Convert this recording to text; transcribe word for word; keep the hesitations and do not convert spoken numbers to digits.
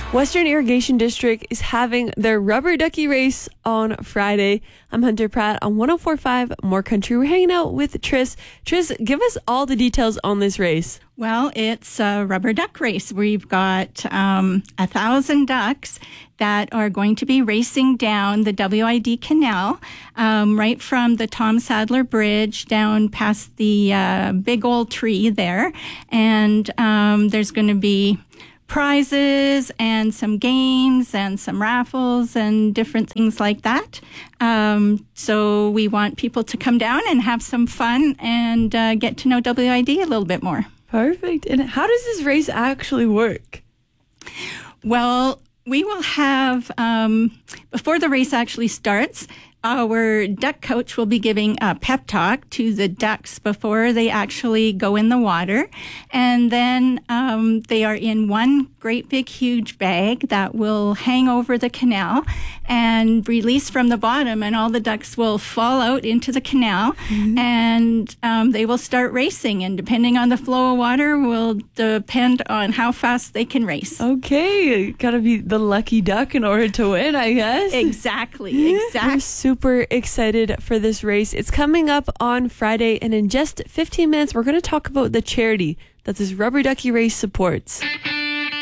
Western Irrigation District is having their Rubber Ducky Race on Friday. I'm Hunter Pratt on one oh four point five More Country. We're hanging out with Tris. Tris, give us all the details on this race. Well, it's a rubber duck race. We've got um, a thousand ducks that are going to be racing down the W I D Canal, um, right from the Tom Sadler Bridge down past the uh, big old tree there. And um, there's going to be prizes and some games and some raffles and different things like that. Um, so we want people to come down and have some fun and uh, get to know W I D a little bit more. Perfect. And how does this race actually work? Well, we will have, um, before the race actually starts, our duck coach will be giving a pep talk to the ducks before they actually go in the water. And then um, they are in one great big huge bag that will hang over the canal and release from the bottom, and all the ducks will fall out into the canal. Mm-hmm. And um, they will start racing, and depending on the flow of water will depend on how fast they can race. Okay, gotta be the lucky duck in order to win, I guess. Exactly, exactly. We're super excited for this race. It's coming up on Friday, and in just fifteen minutes, we're going to talk about the charity that this Rubber Ducky Race supports.